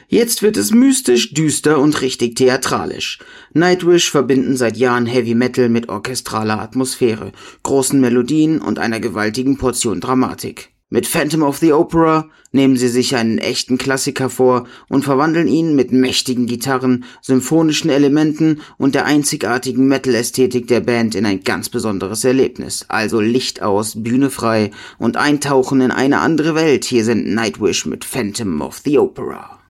Jetzt wird es mystisch, düster und richtig theatralisch. Nightwish verbinden seit Jahren Heavy Metal mit orchestraler Atmosphäre, großen Melodien und einer gewaltigen Portion Dramatik. Mit Phantom of the Opera nehmen sie sich einen echten Klassiker vor und verwandeln ihn mit mächtigen Gitarren, symphonischen Elementen und der einzigartigen Metal-Ästhetik der Band in ein ganz besonderes Erlebnis. Also Licht aus, Bühne frei und eintauchen in eine andere Welt. Hier sind Nightwish mit Phantom of the Opera.